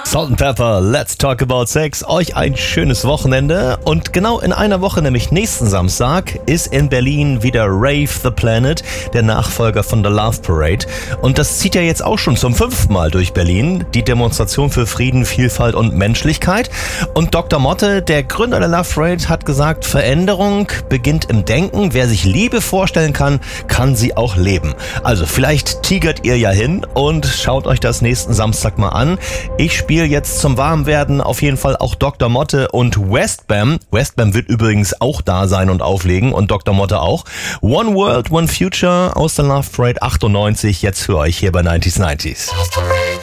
Salt and Pepper, Let's Talk About Sex. Euch ein schönes Wochenende. Und genau in einer Woche, nämlich nächsten Samstag, ist in Berlin wieder Rave the Planet, der Nachfolger von The Love Parade. Und das zieht ja jetzt auch schon zum 5. Mal durch Berlin. Die Demonstration für Frieden, Vielfalt und Menschlichkeit. Und Dr. Motte, der Gründer der Love Parade, hat gesagt, Veränderung beginnt im Denken. Wer sich Liebe vorstellen kann, kann sie auch leben. Also vielleicht tigert ihr ja hin und schaut euch das nächsten Samstag mal an. Ich spiele jetzt zum Warmwerden auf jeden Fall auch Dr. Motte und Westbam. Westbam wird übrigens auch da sein und auflegen und Dr. Motte auch. One World, One Future aus der Love Parade 98, jetzt für euch hier bei 90s.